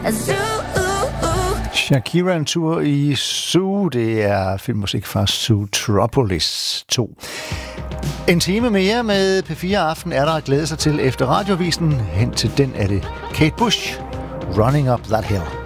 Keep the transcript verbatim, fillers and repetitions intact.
Shakira en tur i Zoo. Det er filmmusik fra Zootropolis to. En time mere med P fire Aften er der at glæde sig til efter radiovisen. Hen til den er det Kate Bush, Running Up That Hill.